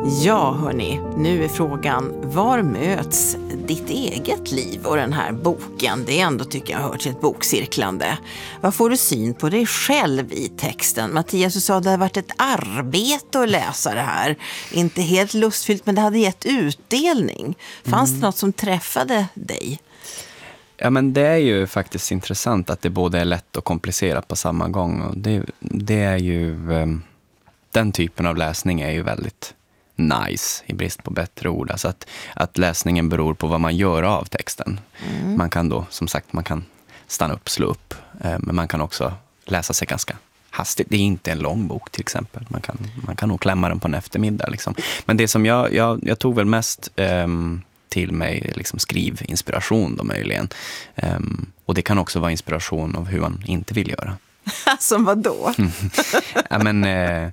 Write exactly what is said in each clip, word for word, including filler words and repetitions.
Ja hörni, nu är frågan, var möts ditt eget liv och den här boken? Det är ändå, tycker jag, hör till ett bokcirklande. Vad får du syn på dig själv i texten? Mattias, du sa att det hade varit ett arbete att läsa det här. Inte helt lustfyllt, men det hade gett utdelning. Fanns mm. det något som träffade dig? Ja, men det är ju faktiskt intressant att det både är lätt och komplicerat på samma gång. Och det, det är ju... Um, den typen av läsning är ju väldigt nice, i brist på bättre ord. Alltså att, att läsningen beror på vad man gör av texten. Mm. Man kan då, som sagt, man kan stanna upp, slå upp. Eh, men man kan också läsa sig ganska hastigt. Det är inte en lång bok till exempel. Man kan, man kan nog klämma den på en eftermiddag. Liksom. Men det som jag, jag, jag tog väl mest eh, till mig liksom skrivinspiration då möjligen. Eh, och det kan också vara inspiration av hur man inte vill göra. Som vad då? Ja, men, eh,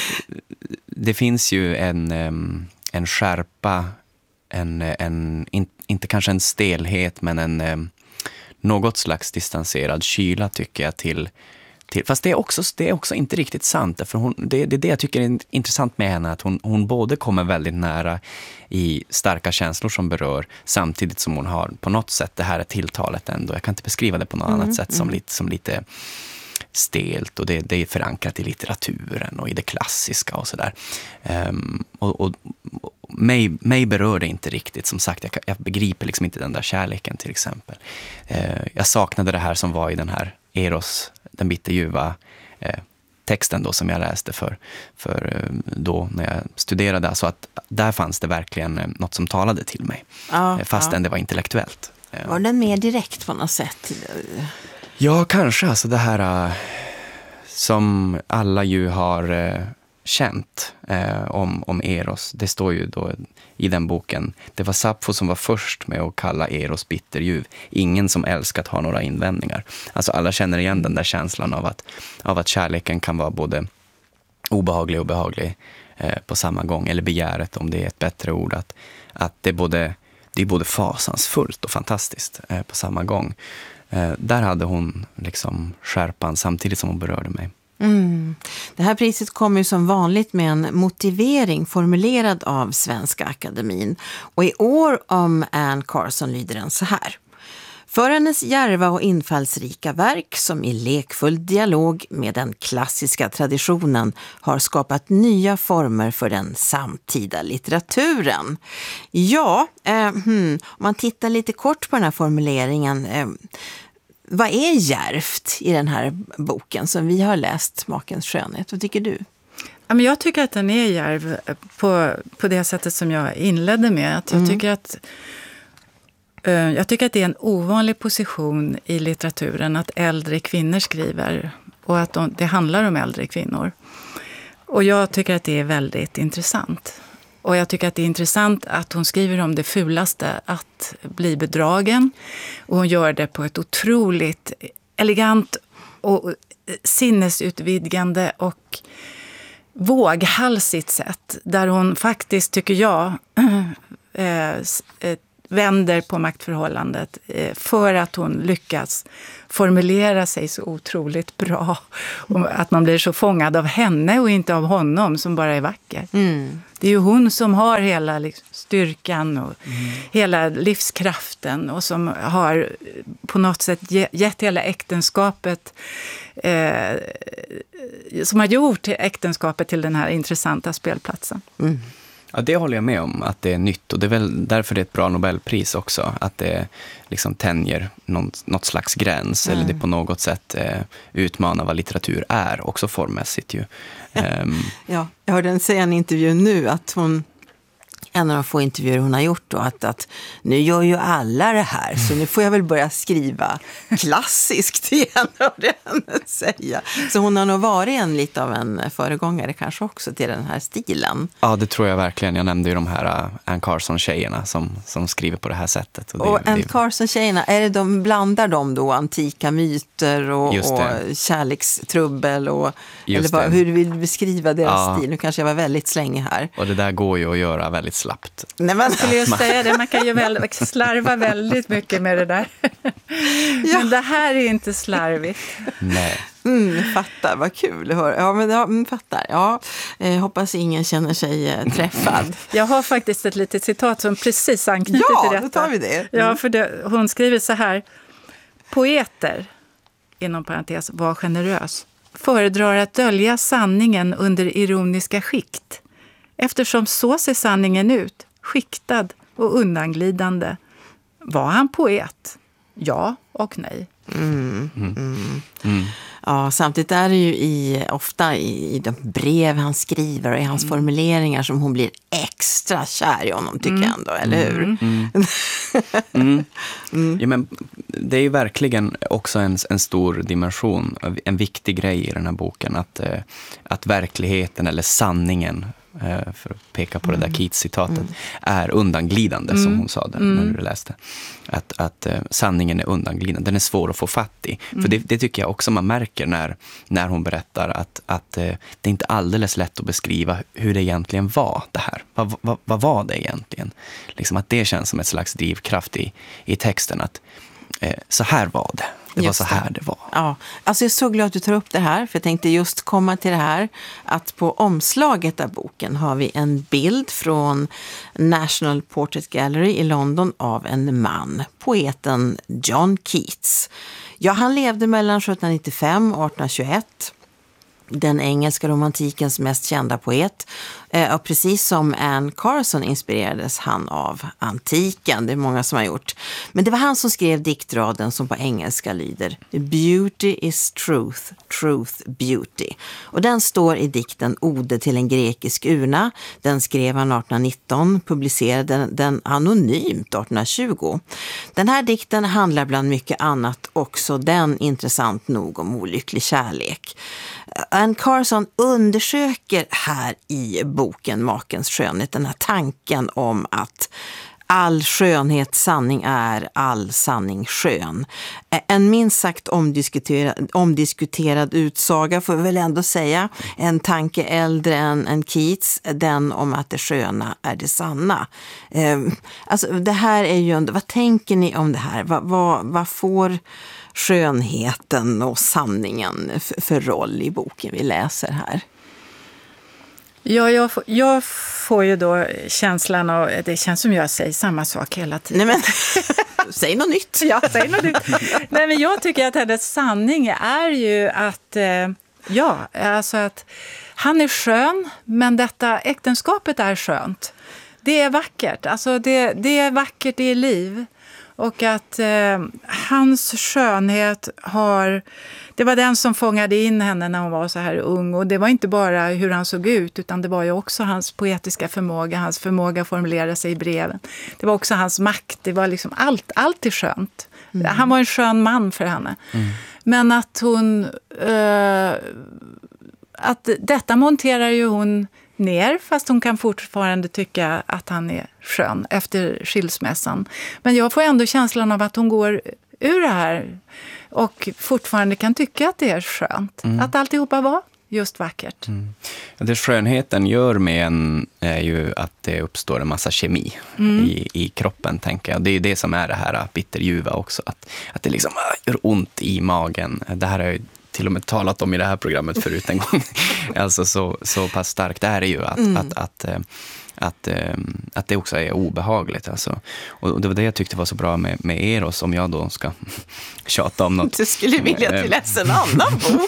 det finns ju en, en skärpa, en, en, in, inte kanske en stelhet, men en eh, något slags distanserad kyla tycker jag till, till fast det är, också, det är också inte riktigt sant. För hon, det, det är det jag tycker är intressant med henne, att hon, hon både kommer väldigt nära i starka känslor som berör, samtidigt som hon har på något sätt, det här är tilltalet ändå, jag kan inte beskriva det på något mm, annat sätt, som, mm. lite, som lite stelt, och det, det är förankrat i litteraturen och i det klassiska och sådär. Um, och och mig, mig berör det inte riktigt. Som sagt, jag, jag begriper liksom inte den där kärleken till exempel. Uh, jag saknade det här som var i den här Eros, den bitterljuva uh, texten då som jag läste för, för uh, då när jag studerade. Alltså att där fanns det verkligen uh, något som talade till mig. Ja, uh, fastän ja. det var intellektuellt. Uh, var den mer direkt på något sätt? Ja, kanske. Alltså det här uh, som alla ju har uh, känt uh, om, om Eros. Det står ju då i den boken. Det var Sappho som var först med att kalla Eros bitterljuv. Ingen som älskat har några invändningar. Alltså alla känner igen den där känslan av att, av att kärleken kan vara både obehaglig och behaglig uh, på samma gång. Eller begäret, om det är ett bättre ord. Att, att det, är både, det är både fasansfullt och fantastiskt uh, på samma gång. Eh, där hade hon liksom skärpan samtidigt som hon berörde mig. Mm. Det här priset kommer ju som vanligt med en motivering formulerad av Svenska Akademin. Och i år om Anne Carson lyder den så här. För hennes djärva och infallsrika verk som i lekfull dialog med den klassiska traditionen har skapat nya former för den samtida litteraturen. Ja, eh, hmm, om man tittar lite kort på den här formuleringen, eh, vad är djärvt i den här boken som vi har läst, Makens skönhet? Vad tycker du? Ja, men jag tycker att den är djärv på, på det sättet som jag inledde med. Att jag mm. tycker att Jag tycker att det är en ovanlig position i litteraturen att äldre kvinnor skriver, och att de, det handlar om äldre kvinnor. Och jag tycker att det är väldigt intressant. Och jag tycker att det är intressant att hon skriver om det fulaste, att bli bedragen. Och hon gör det på ett otroligt elegant och sinnesutvidgande och våghalsigt sätt. Där hon faktiskt, tycker jag, eh, vänder på maktförhållandet för att hon lyckas formulera sig så otroligt bra. Och att man blir så fångad av henne och inte av honom som bara är vacker. Mm. Det är ju hon som har hela liksom styrkan och mm. hela livskraften, och som har på något sätt gett hela äktenskapet, eh, som har gjort äktenskapet till den här intressanta spelplatsen. Mm. Ja, det håller jag med om, att det är nytt, och det är väl därför det är ett bra Nobelpris också, att det liksom tänjer någon, något slags gräns mm. eller det på något sätt eh, utmanar vad litteratur är, också formmässigt ju. um. Ja, jag hörde en säga en intervju nu att hon, en av de få intervjuer hon har gjort då, att, att nu gör ju alla det här, så nu får jag väl börja skriva klassiskt igen, och det henne säga. Så hon har nog varit en lite av en föregångare kanske också till den här stilen. Ja, det tror jag verkligen. Jag nämnde ju de här Anne Carson-tjejerna som, som skriver på det här sättet. Och, och det, Anne Carson-tjejerna, är det de, blandar de då antika myter och, och kärlekstrubbel? Och, eller vad, hur vill du beskriva deras ja. stil? Nu kanske jag var väldigt slängig här. Och det där går ju att göra väldigt slappt. Nej, men... Jag skulle ju säga det, man kan ju väl slarva väldigt mycket med det där. Ja. Men det här är inte slarvigt. Nej. Mm, fattar, vad kul att höra. Ja, men ja, fattar. Ja, eh, hoppas ingen känner sig eh, träffad. Jag har faktiskt ett litet citat som precis anknyter ja, till detta. Ja, då tar vi det. Mm. Ja, för det, hon skriver så här. Poeter, inom parentes, var generös, föredrar att dölja sanningen under ironiska skikt. Eftersom så ser sanningen ut, skiktad och undanglidande. Var han poet? Ja och nej. Mm, mm. Mm. Ja, samtidigt är det ju i, ofta i, i de brev han skriver och i hans mm. formuleringar som hon blir extra kär i honom, tycker mm. jag ändå, eller hur? Mm. Mm. mm. Mm. Ja, men det är ju verkligen också en, en stor dimension, en viktig grej i den här boken, att, att verkligheten eller sanningen, för att peka på det där Keats-citatet, mm. är undanglidande, mm. som hon sa det när mm. du läste. Att, att uh, sanningen är undanglidande, den är svår att få fatt i. Mm. För det, det tycker jag också man märker när, när hon berättar att, att uh, det är inte alldeles lätt att beskriva hur det egentligen var det här. Vad, vad, vad var det egentligen? Liksom att det känns som ett slags drivkraft i, i texten, att uh, så här var det. Det var just så här det, det var. Ja, alltså jag är så glad att du tar upp det här, för jag tänkte just komma till det här att på omslaget av boken har vi en bild från National Portrait Gallery i London av en man, poeten John Keats. Ja, han levde mellan sjuttonhundranittiofem och artonhundratjugoett. Den engelska romantikens mest kända poet. Och precis som Anne Carson inspirerades han av antiken. Det är många som har gjort. Men det var han som skrev diktraden som på engelska lyder Beauty is truth, truth beauty. Och den står i dikten Ode till en grekisk urna. Den skrev han artonhundranitton, publicerade den, den anonymt artonhundratjugo. Den här dikten handlar bland mycket annat också den intressant nog om olycklig kärlek. Anne Carson undersöker här i boken Makens skönhet den här tanken om att all skönhet sanning är, all sanning skön. En minst sagt omdiskuterad, omdiskuterad utsaga får vi väl ändå säga. En tanke äldre än, än Keats, den om att det sköna är det sanna. Eh, alltså det här är ju ändå, vad tänker ni om det här? Vad, vad, vad får skönheten och sanningen för, för roll i boken vi läser här? Ja, jag får, jag får ju då känslan av, det känns som jag säger samma sak hela tiden. Nej, men säg något nytt. Ja, säg något nytt. Nej, men jag tycker att hennes sanning är ju att, eh, ja, alltså att han är skön, men detta äktenskapet är skönt. Det är vackert, alltså det, det är vackert i liv. Och att eh, hans skönhet har... Det var den som fångade in henne när hon var så här ung. Och det var inte bara hur han såg ut, utan det var ju också hans poetiska förmåga. Hans förmåga att formulera sig i breven. Det var också hans makt. Det var liksom allt, allt är skönt. Mm. Han var en skön man för henne. Mm. Men att hon... Eh, att detta monterar ju hon ner, fast hon kan fortfarande tycka att han är skön efter skilsmässan. Men jag får ändå känslan av att hon går ur det här och fortfarande kan tycka att det är skönt. Mm. Att alltihopa var just vackert. Mm. Det skönheten gör med en är ju att det uppstår en massa kemi mm. i, i kroppen, tänker jag. Det är ju det som är det här bitterljuva också. Att, att det liksom gör ont i magen. Det här är ju till och med talat om i det här programmet förut en gång. Alltså så, så pass starkt är det ju att, mm. att, att, att, att, att det också är obehagligt. Alltså. Och det var det jag tyckte var så bra med, med Eros, om jag då ska tjata om något. Du skulle vilja att vi läser en annan bok.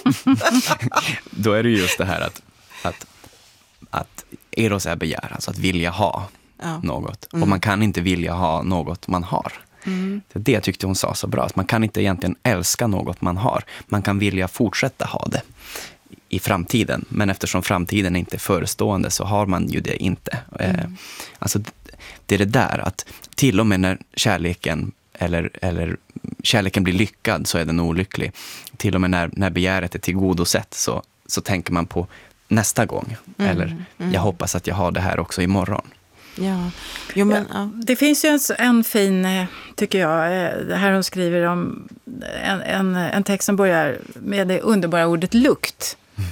Då är det just det här att, att, att Eros är begär, alltså att vilja ha ja. något. Mm. Och man kan inte vilja ha något man har. Mm. Det tyckte hon sa så bra. Att man kan inte egentligen älska något man har. Man kan vilja fortsätta ha det i framtiden. Men eftersom framtiden inte är förestående så har man ju det inte. Mm. Eh, alltså det är det där att till och med när kärleken eller, eller kärleken blir lyckad så är den olycklig. Till och med när, när begäret är tillgodosett så, så tänker man på nästa gång. Mm. Eller mm. jag hoppas att jag har det här också imorgon. Ja. Jo, men, ja. Det finns ju en, en fin, tycker jag, det här hon skriver om en, en, en text som börjar med det underbara ordet lukt.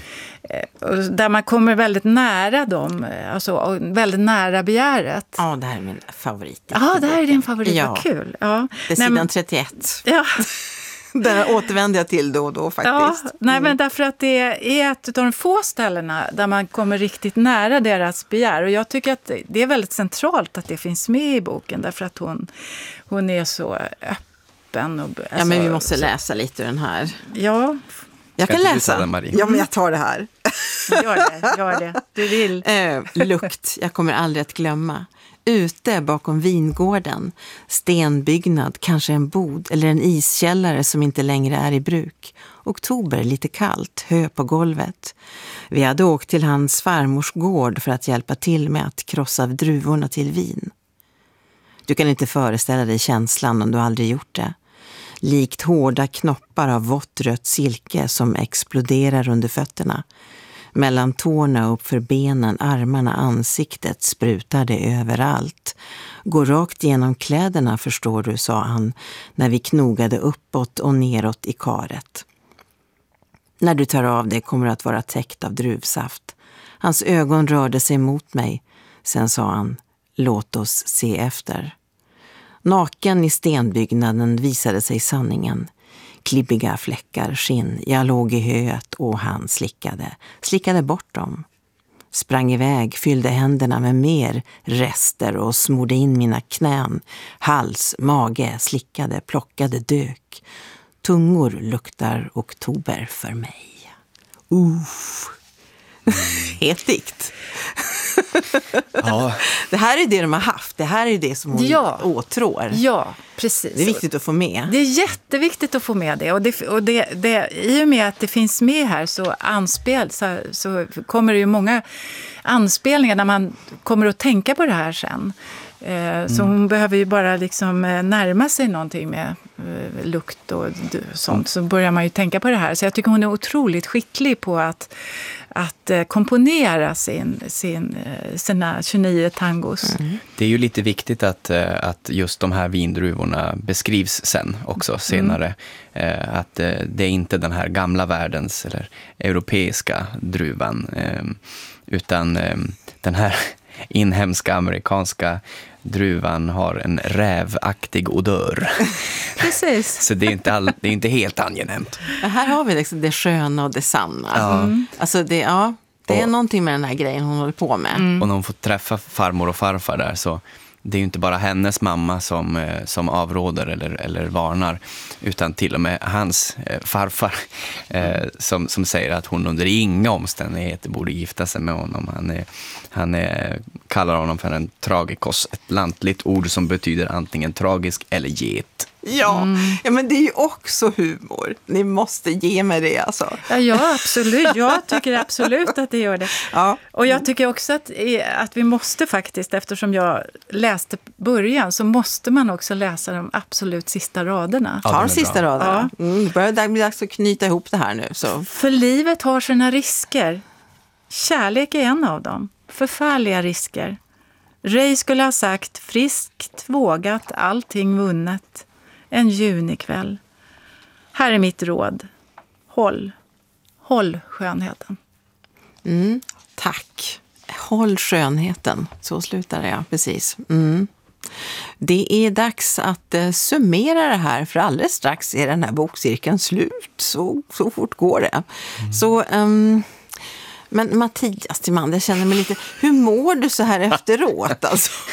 där man kommer väldigt nära dem, alltså väldigt nära begäret. Ja, det här är min favorit. Ja, det här är din favorit, ja. Vad kul. Ja. Det är sidan nej, trettioett. Ja. Där återvänder jag till då och då faktiskt. Ja, nej, men därför att det är ett av de få ställena där man kommer riktigt nära deras begär. Och jag tycker att det är väldigt centralt att det finns med i boken, därför att hon, hon är så öppen. Och, alltså, ja, men vi måste så, läsa lite ur den här. Ja. Jag kan läsa. Ja, men jag tar det här. Gör det, gör det. Du vill. Eh, lukt, jag kommer aldrig att glömma. Ute bakom vingården, stenbyggnad, kanske en bod eller en iskällare som inte längre är i bruk. Oktober, lite kallt, hö på golvet. Vi hade åkt till hans farmors gård för att hjälpa till med att krossa druvorna till vin. Du kan inte föreställa dig känslan om du aldrig gjort det. Likt hårda knoppar av vått rött silke som exploderar under fötterna. Mellan tårna upp för benen, armarna, ansiktet sprutar det överallt. Gå rakt genom kläderna, förstår du, sa han när vi knogade uppåt och neråt i karet. När du tar av det kommer att vara täckt av druvsaft. Hans ögon rörde sig mot mig. Sen sa han, låt oss se efter. Naken i stenbyggnaden visade sig sanningen. Klibbiga fläckar, skinn, jag låg i höet och han slickade, slickade bort dem. Sprang iväg, fyllde händerna med mer rester och smorde in mina knän, hals, mage, slickade, plockade, dök. Tungor luktar oktober för mig. Uff. Mm. Het dikt. Ja. Det här är det de har haft. Det här är det som hon ja. åtrår. Ja, precis. Det är viktigt att få med. Det är jätteviktigt att få med det. Och, det, och det, det, i och med att det finns med här så, anspel, så, så kommer det ju många anspelningar där man kommer att tänka på det här sen. Eh, mm. Så hon behöver ju bara liksom närma sig någonting med eh, lukt och sånt. Så börjar man ju tänka på det här. Så jag tycker hon är otroligt skicklig på att att eh, komponera sin, sin, eh, sina tjugonio tangos. Mm. Det är ju lite viktigt att, eh, att just de här vindruvorna beskrivs sen också senare. Mm. Eh, att eh, det är inte den här gamla världens eller europeiska druvan eh, utan eh, den här inhemska amerikanska druvan har en rävaktig odör. Precis. Så det är inte, all, det är inte helt angenämt. Här har vi liksom det sköna och det sanna. Ja. Mm. Alltså det, ja, det är och, någonting med den här grejen hon håller på med. Mm. Och när hon får träffa farmor och farfar där så det är ju inte bara hennes mamma som, som avråder eller, eller varnar utan till och med hans eh, farfar eh, som, som säger att hon under inga omständigheter borde gifta sig med honom. Han, är, han är, kallar honom för en tragikos, ett lantligt ord som betyder antingen tragisk eller get. Ja, mm. ja, men det är ju också humor. Ni måste ge mig det alltså. Ja, ja, absolut. Jag tycker absolut att det gör det. Ja. Och jag tycker också att, att vi måste faktiskt, eftersom jag läste början, så måste man också läsa de absolut sista raderna. Ta de sista bra. raderna. Ja. Mm, det börjar bli dags att knyta ihop det här nu. Så. För livet har sina risker. Kärlek är en av dem. Förfärliga risker. Ray skulle ha sagt friskt, vågat, allting vunnet. En junikväll. Här är mitt råd. Håll. Håll skönheten. Mm, tack. Håll skönheten. Så slutar det, ja. Precis. Mm. Det är dags att eh, summera det här. För alldeles strax är den här bokcirkeln slut. Så, så fort går det. Mm. Så... Um, Men Mattias Timander, jag känner mig lite... Hur mår du så här efteråt? Alltså?